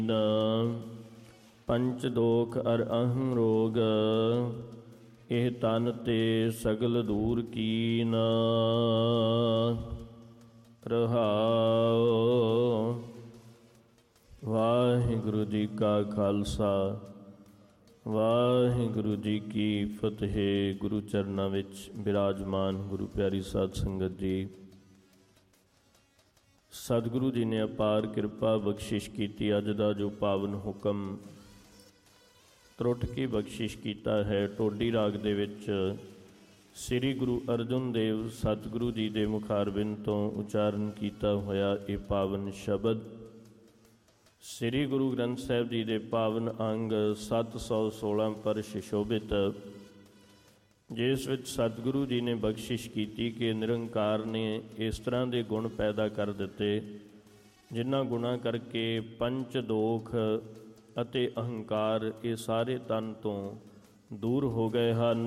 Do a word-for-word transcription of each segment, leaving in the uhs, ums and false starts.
ਪੰਚ ਦੋਖ ਅਰ ਅਹੰ ਰੋਗ, ਇਹ ਤਨ ਤੇ ਸਗਲ ਦੂਰ ਕੀਨ। ਰਹਾਉ। ਵਾਹਿਗੁਰੂ ਜੀ ਕਾ ਖਾਲਸਾ, ਵਾਹਿਗੁਰੂ ਜੀ ਕੀ ਫਤਿਹ। ਗੁਰੂ ਚਰਨਾਂ ਵਿੱਚ ਬਿਰਾਜਮਾਨ ਗੁਰੂ ਪਿਆਰੀ ਸਾਧ ਸੰਗਤ ਜੀ, ਸਤਿਗੁਰੂ ਜੀ ਨੇ ਅਪਾਰ ਕਿਰਪਾ ਬਖਸ਼ਿਸ਼ ਕੀਤੀ। ਅੱਜ ਦਾ ਜੋ ਪਾਵਨ ਹੁਕਮ ਤਰੁੱਟ ਕੇ ਬਖਸ਼ਿਸ਼ ਕੀਤਾ ਹੈ, ਟੋਡੀ ਰਾਗ ਦੇ ਵਿੱਚ ਸ੍ਰੀ ਗੁਰੂ ਅਰਜਨ ਦੇਵ ਸਤਿਗੁਰੂ ਜੀ ਦੇ ਮੁਖਾਰਬਿੰਦ ਤੋਂ ਉਚਾਰਨ ਕੀਤਾ ਹੋਇਆ ਇਹ ਪਾਵਨ ਸ਼ਬਦ ਸ੍ਰੀ ਗੁਰੂ ਗ੍ਰੰਥ ਸਾਹਿਬ ਜੀ ਦੇ ਪਾਵਨ ਅੰਗ ਸੱਤ ਸੌ ਸੋਲਾਂ ਪਰ ਸ਼ਿਸ਼ੋਭਿਤ, ਜਿਸ ਵਿੱਚ ਸਤਿਗੁਰੂ ਜੀ ਨੇ ਬਖਸ਼ਿਸ਼ ਕੀਤੀ ਕਿ ਨਿਰੰਕਾਰ ਨੇ ਇਸ ਤਰ੍ਹਾਂ ਦੇ ਗੁਣ ਪੈਦਾ ਕਰ ਦਿੱਤੇ, ਜਿਨ੍ਹਾਂ ਗੁਣਾਂ ਕਰਕੇ ਪੰਚ ਦੋਖ ਅਤੇ ਅਹੰਕਾਰ ਇਹ ਸਾਰੇ ਤਨ ਤੋਂ ਦੂਰ ਹੋ ਗਏ ਹਨ।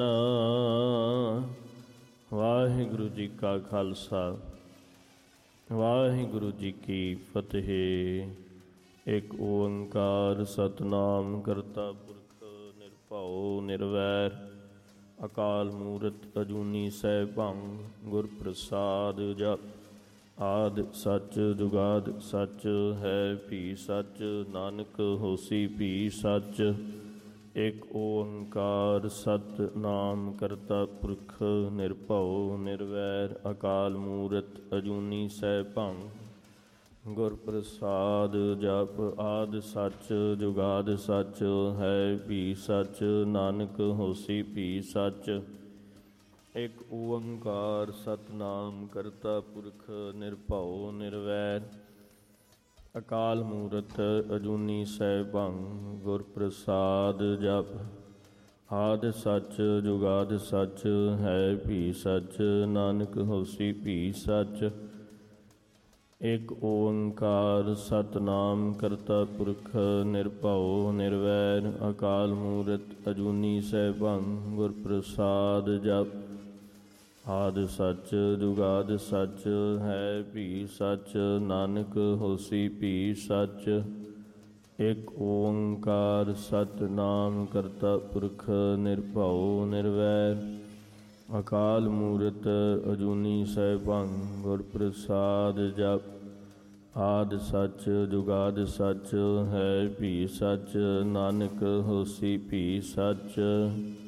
ਵਾਹਿਗੁਰੂ ਜੀ ਕਾ ਖਾਲਸਾ, ਵਾਹਿਗੁਰੂ ਜੀ ਕੀ ਫਤਿਹ। ਇੱਕ ਓੰਕਾਰ ਸਤਿਨਾਮ ਕਰਤਾ ਪੁਰਖ ਨਿਰਭਉ ਨਿਰਵੈਰ, ਅਕਾਲ ਮੂਰਤ ਅਜੂਨੀ ਸੈਭੰ, ਗੁਰ ਪ੍ਰਸਾਦ ਜਪ। ਆਦਿ ਸੱਚ ਜੁਗਾਦ ਸੱਚ, ਹੈ ਭੀ ਸੱਚ, ਨਾਨਕ ਹੋਸੀ ਭੀ ਸੱਚ। ਇੱਕ ਓੰਕਾਰ ਸਤਿਨਾਮ ਕਰਤਾ ਪੁਰਖ ਨਿਰਭਉ ਨਿਰਵੈਰ, ਅਕਾਲ ਮੂਰਤ ਅਜੂਨੀ ਸੈਭੰ, ਗੁਰ ਪ੍ਰਸਾਦ ਜਪ। ਆਦਿ ਸੱਚ ਜੁਗਾਦ ਸੱਚ, ਹੈ ਭੀ ਸੱਚ, ਨਾਨਕ ਹੋਸੀ ਭੀ ਸੱਚ। ਇੱਕ ਓੰਕਾਰ ਸਤਿਨਾਮ ਕਰਤਾ ਪੁਰਖ ਨਿਰਭਉ ਨਿਰਵੈਰ, ਅਕਾਲ ਮੂਰਤ ਅਜੂਨੀ ਸੈਭੰ, ਗੁਰ ਪ੍ਰਸਾਦ ਜਪ। ਆਦਿ ਸੱਚ ਜੁਗਾਦ ਸੱਚ, ਹੈ ਭੀ ਸੱਚ, ਨਾਨਕ ਹੋਸੀ ਭੀ ਸੱਚ। ਇੱਕ ਓੰਕਾਰ ਸਤਿਨਾਮ ਕਰਤਾ ਪੁਰਖ ਨਿਰਭਉ ਨਿਰਵੈਰ, ਅਕਾਲ ਮੂਰਤ ਅਜੂਨੀ ਸੈਭੰ, ਗੁਰ ਪ੍ਰਸਾਦ ਜਪ। ਆਦਿ ਸੱਚ ਜੁਗਾਦ ਸੱਚ, ਹੈ ਭੀ ਸੱਚ, ਨਾਨਕ ਹੋਸੀ ਭੀ ਸੱਚ। ਇੱਕ ਓੰਕਾਰ ਸਤਿਨਾਮ ਕਰਤਾ ਪੁਰਖ ਨਿਰਭਉ ਨਿਰਵੈਰ, ਅਕਾਲ ਮੂਰਤ ਅਜੂਨੀ ਸੈਭੰ, ਗੁਰ ਪ੍ਰਸਾਦ ਜਪ। ਆਦਿ ਸੱਚ ਜੁਗਾਦ ਸੱਚ, ਹੈ ਭੀ ਸੱਚ, ਨਾਨਕ ਹੋਸੀ ਭੀ ਸੱਚ।